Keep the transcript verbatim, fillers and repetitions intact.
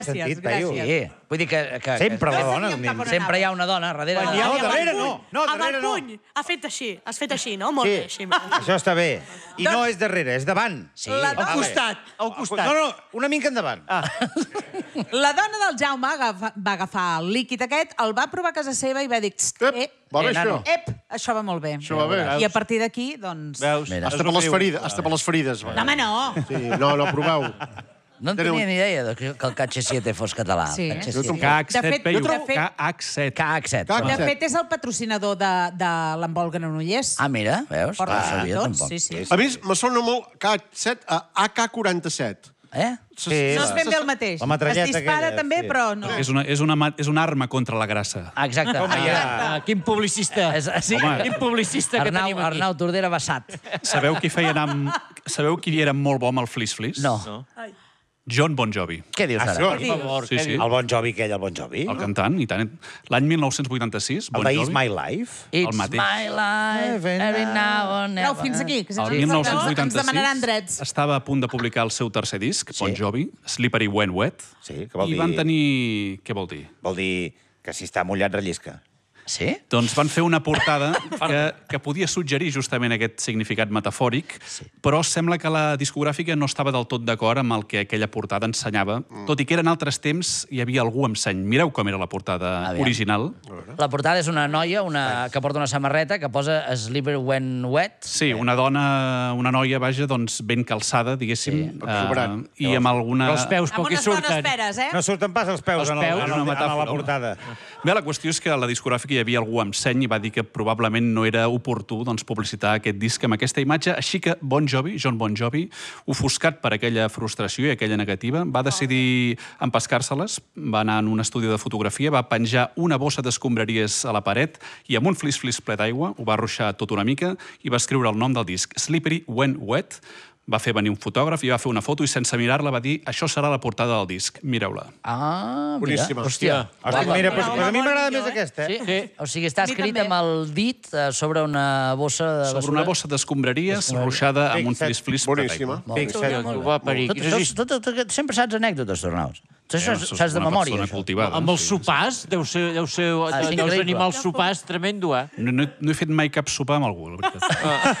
Gràcies, paio. gràcies. Sí, vull dir que... que Sempre la No dona. sabíem cap on Sempre hi ha una dona darrere. No, Amb el darrere puny, no. No, amb darrere el no. puny. Ha fet així, has fet així, no? Molt bé, Sí, així. això està bé. I no és darrere, és davant. Sí. La Al dona- costat, al costat. No, no, una mica endavant. La dona del Jaume agafa, va agafar el líquid aquest, el va provar a casa seva i va dir... "Tst, Ep, eh, va bé, Eh, nano. això. ep, això va molt bé. Això va bé. I a partir d'aquí, doncs... Veus? Mira. Hasta per les ferides. Hasta per les ferides. va. No, home, no. Sí, no, no, proveu. No en tenia ni idea de que el K H siete fos català. Sí. K H Jo siete. tampoc. K H set, De fet- Peyu. de fet- K H set. K H set. K H De set. fet, és el patrocinador de, de l'embol Granollers. Ah, mira, veus? Porta No ho sabia, tots, tampoc. sí, sí. A mi me sona molt K H set a A K quaranta-set. Eh? Sí, No és ben bé el mateix. La metralleta Es dispara aquella, també, sí. però no. És una, és, una, ma- és una arma contra la grassa. Ah, exacte. Ah, Ah, quin publicista. És- sí. Home. Quin publicista que Arnau, tenim aquí. Arnau Tordera Bassat. Sabeu qui feia anar amb... Sabeu qui era molt bo amb el flis-flis? No. John Bon Jovi. Què dius ara? Això, Per favor, Sí, què sí. dius? el Bon Jovi, aquell, el Bon Jovi. El cantant, i tant. L'any mil nou-cents vuitanta-sis, El Bon de Jovi... Is My Life. It's mateix. my life, every now and Prou, never. fins aquí, que El sense mil ens nou-cents vuitanta-sis demanaran drets. estava a punt de publicar el seu tercer disc, Bon Sí. Jovi, Slippery When Wet, Sí, que vol i dir... van tenir... Què vol dir? Vol dir que si està mullat rellisca. Sí? Doncs van fer una portada que, que podia suggerir justament aquest significat metafòric, sí. Però sembla que la discogràfica no estava del tot d'acord amb el que aquella portada ensenyava, mm. tot i que eren altres temps, hi havia algú amb seny. Mireu com era la portada Aviam. original. La portada és una noia una, que porta una samarreta que posa Slipper When Wet. Sí, una dona, una noia, vaja, doncs ben calçada, diguéssim, Sí. Exuberant. eh, i amb alguna... Els peus, Amb pel que unes bones surten. peres, eh? No surten pas els peus, Els en, el, peus, en, el, una en la metàfora. portada. Bé, la qüestió és que a la discogràfica hi havia algú amb seny i va dir que probablement no era oportú doncs, publicitar aquest disc amb aquesta imatge, així que Bon Jovi, John Bon Jovi, ofuscat per aquella frustració i aquella negativa, va decidir empescar-se-les, va anar en un estudi de fotografia, va penjar una bossa d'escombraries a la paret i amb un flis-flis ple d'aigua ho va ruixar tot una mica i va escriure el nom del disc, Slippery When Wet. Va fer venir un fotògraf i va fer una foto i sense mirar-la va dir això serà la portada del disc, mireu-la. Ah, mira. Boníssima. Hòstia. Hosti, guapa. mira, pues, Home, pues a mi m'agrada bon més guió, eh? aquesta, eh? Sí? Sí. O sigui, està A mi escrit també. amb el dit eh, sobre una bossa de basura. Sobre una bossa d'escombraries ruixada amb un Fixa't. flis-flis. Boníssima. Molt bé. Fixa't. Molt bé. Va parir. Tot, Quines tot, hist- tot, tot, tot, sempre saps anècdotes, Tornaus. Tu això sos saps de una memòria, persona això. cultivada. Amb els sopars, deu ser, deu ser Ah, sí, deus increïble. animar els sopars tremendo, eh? No, no, he- no he fet mai cap sopar amb algú, la veritat.